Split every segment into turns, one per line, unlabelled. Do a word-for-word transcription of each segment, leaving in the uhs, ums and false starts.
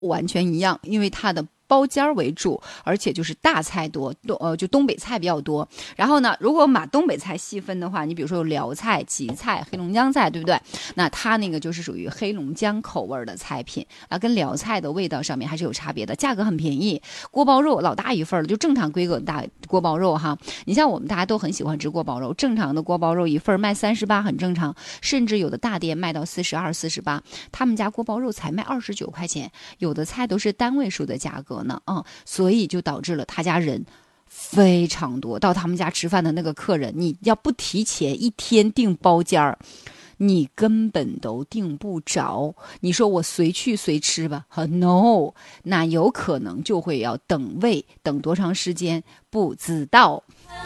完全一样，因为它的包间为主，而且就是大菜多，东呃就东北菜比较多。然后呢，如果把东北菜细分的话，你比如说有辽菜、吉菜、黑龙江菜，对不对？那它那个就是属于黑龙江口味的菜品啊，跟辽菜的味道上面还是有差别的，价格很便宜。锅包肉老大一份了，就正常规格大锅包肉哈。你像我们大家都很喜欢吃锅包肉，正常的锅包肉一份卖三十八很正常，甚至有的大店卖到四十二、四十八，他们家锅包肉才卖二十九块钱，有的菜都是单位数的价格呢啊、嗯，所以就导致了他家人非常多，到他们家吃饭的那个客人，你要不提前一天订包间儿，你根本都订不着。你说我随去随吃吧， no， 那有可能就会要等位，等多长时间不知道。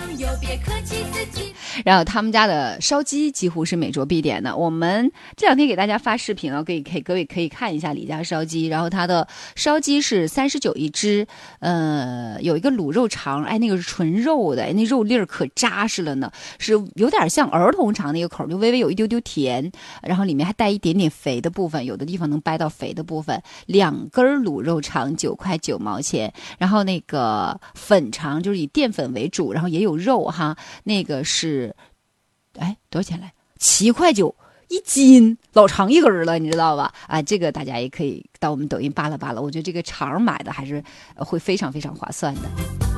然后他们家的烧鸡几乎是每桌必点的，我们这两天给大家发视频啊，可以可以各位可以看一下李家烧鸡。然后它的烧鸡是三十九一只，呃，有一个卤肉肠，哎，那个是纯肉的，哎，那肉粒儿可扎实了呢，是有点像儿童肠那个口，就微微有一丢丢甜，然后里面还带一点点肥的部分，有的地方能掰到肥的部分。两根卤肉肠九块九毛钱，然后那个粉肠就是以淀粉为主，然后也有肉哈，那个是，哎，多少钱来？七块九一斤，老长一根了，你知道吧？啊，这个大家也可以到我们抖音扒拉扒拉，我觉得这个肠买的还是会非常非常划算的。